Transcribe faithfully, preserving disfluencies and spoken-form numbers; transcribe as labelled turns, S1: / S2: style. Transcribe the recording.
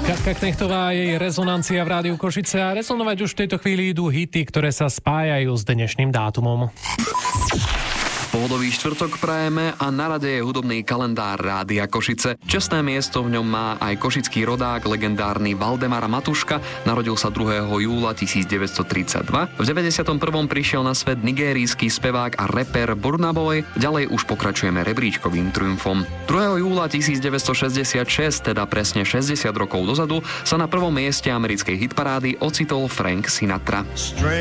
S1: Katka Knechtová, jej rezonancia v Rádiu Košice, a rezonovať už v tejto chvíli idú hity, ktoré sa spájajú s dnešným dátumom.
S2: Pohodový štvrtok prajeme a na rade je hudobný kalendár Rádia Košice. Čestné miesto v ňom má aj košický rodák, legendárny Valdemar Matuška. Narodil sa druhého júla tisícdeväťstotridsaťdva. V deväťdesiatom prvom prišiel na svet nigérijský spevák a reper Burna Boy. Ďalej už pokračujeme rebríčkovým triumfom. druhého júla tisícdeväťstošesťdesiatšesť, teda presne šesťdesiat rokov dozadu, sa na prvom mieste americkej hitparády ocitol Frank Sinatra.